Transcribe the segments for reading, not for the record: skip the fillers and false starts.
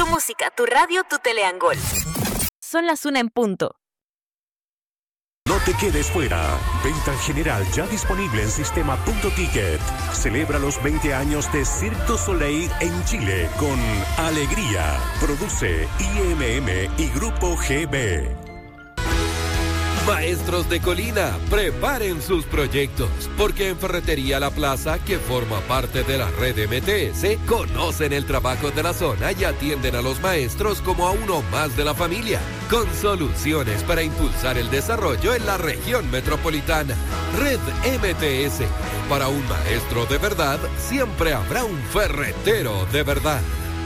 Tu música, tu radio, tu teleangol. Son las 1 en punto. No te quedes fuera. Venta en general ya disponible en Sistema Punto Ticket. Celebra los 20 años de Cirque du Soleil en Chile con Alegría. Produce IMM y Grupo GB. Maestros de Colina, preparen sus proyectos, porque en Ferretería La Plaza, que forma parte de la red MTS, conocen el trabajo de la zona y atienden a los maestros como a uno más de la familia, con soluciones para impulsar el desarrollo en la región metropolitana. Red MTS, para un maestro de verdad, siempre habrá un ferretero de verdad.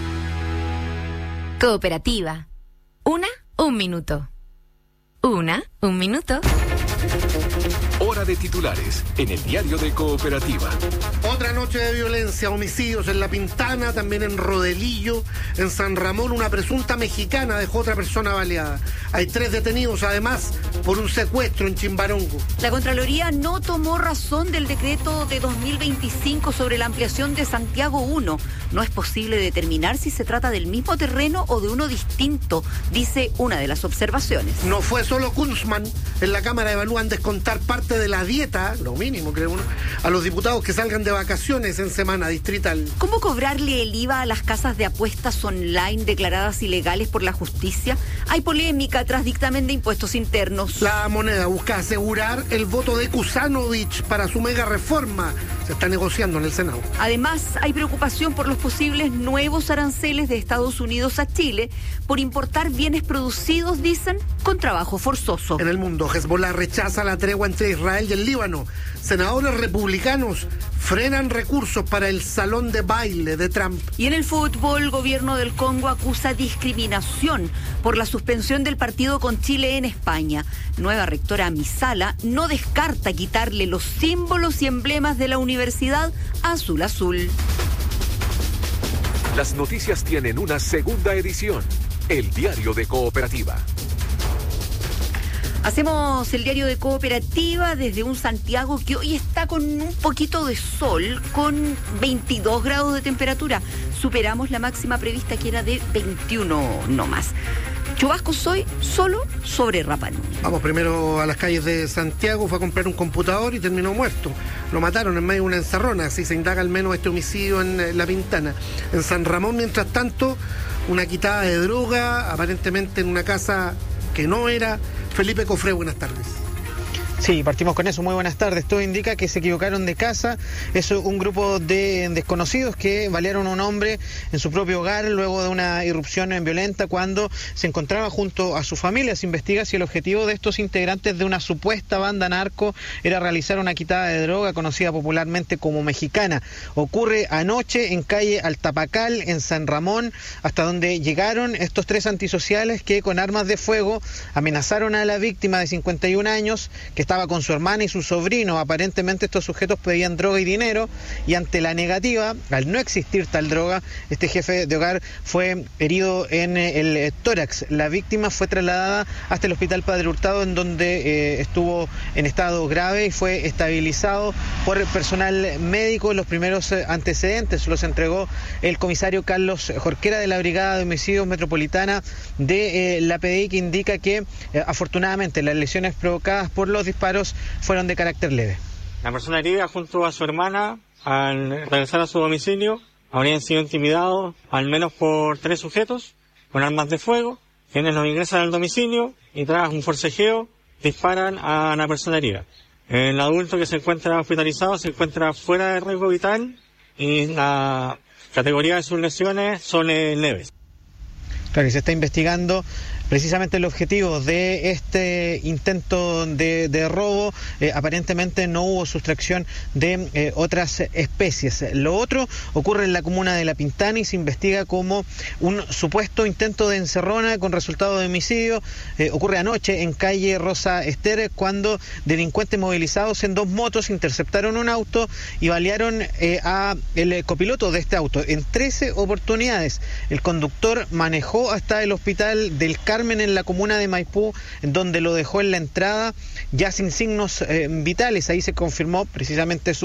Cooperativa. Un minuto. Un minuto. Hora de titulares en el diario de Cooperativa. Otra noche de violencia, homicidios en La Pintana, también en Rodelillo. En San Ramón, una presunta mexicana dejó otra persona baleada. Hay 3 detenidos, además, por un secuestro en Chimbarongo. La Contraloría no tomó razón del decreto de 2025 sobre la ampliación de Santiago 1. No es posible determinar si se trata del mismo terreno o de uno distinto, dice una de las observaciones. No fue solo Kunzman. En la Cámara evalúan descontar parte de la dieta, lo mínimo creo uno, a los diputados que salgan de vacaciones en semana distrital. ¿Cómo cobrarle el IVA a las casas de apuestas online declaradas ilegales por la justicia? Hay polémica tras dictamen de impuestos internos. La Moneda busca asegurar el voto de Kuzanovich para su mega reforma. Se está negociando en el Senado. Además, hay preocupación por los posibles nuevos aranceles de Estados Unidos a Chile por importar bienes producidos, dicen, con trabajo forzoso. En el mundo, Hezbollah rechaza la tregua entre Israel y el Líbano. Senadores republicanos frenan recursos para el salón de baile de Trump. Y en el fútbol, el gobierno del Congo acusa discriminación por la suspensión del partido con Chile en España. Nueva rectora Misala no descarta quitarle los símbolos y emblemas de la Universidad Azul Azul. Las noticias tienen una segunda edición. El diario de Cooperativa. Hacemos el diario de Cooperativa desde un Santiago que hoy está con un poquito de sol, con 22 grados de temperatura. Superamos la máxima prevista que era de 21 no más. Chubascos hoy solo sobre Rapa Nui. Vamos primero a las calles de Santiago. Fue a comprar un computador y terminó muerto. Lo mataron en medio de una encerrona. Así se indaga al menos este homicidio en La Pintana. En San Ramón, mientras tanto, una quitada de droga, aparentemente en una casa que no era. Felipe Cofré, buenas tardes. Sí, partimos con eso. Muy buenas tardes. Todo indica que se equivocaron de casa. Es un grupo de desconocidos que balearon a un hombre en su propio hogar luego de una irrupción violenta cuando se encontraba junto a su familia. Se investiga si el objetivo de estos integrantes de una supuesta banda narco era realizar una quitada de droga conocida popularmente como mexicana. Ocurre anoche en calle Altapacal, en San Ramón, hasta donde llegaron estos 3 antisociales que con armas de fuego amenazaron a la víctima de 51 años que estaba con su hermana y su sobrino. Aparentemente estos sujetos pedían droga y dinero, y ante la negativa, al no existir tal droga, este jefe de hogar fue herido en el tórax. La víctima fue trasladada hasta el Hospital Padre Hurtado, en donde estuvo en estado grave y fue estabilizado por el personal médico. Los primeros antecedentes los entregó el comisario Carlos Jorquera de la Brigada de Homicidios Metropolitana de la PDI, que indica que afortunadamente las lesiones provocadas por los disparos fueron de carácter leve. La persona herida junto a su hermana, al regresar a su domicilio, habrían sido intimidados al menos por 3 sujetos con armas de fuego, quienes los ingresan al domicilio y tras un forcejeo disparan a la persona herida. El adulto que se encuentra hospitalizado se encuentra fuera de riesgo vital y la categoría de sus lesiones son leves. Claro, que se está investigando precisamente el objetivo de este intento de robo. Aparentemente no hubo sustracción de otras especies. Lo otro ocurre en la comuna de La Pintana y se investiga como un supuesto intento de encerrona con resultado de homicidio. Ocurre anoche en calle Rosa Ester, cuando delincuentes movilizados en 2 motos interceptaron un auto y balearon a el copiloto de este auto. En 13 oportunidades el conductor manejó hasta el hospital del Carmen en la comuna de Maipú, donde lo dejó en la entrada ya sin signos vitales. Ahí se confirmó precisamente su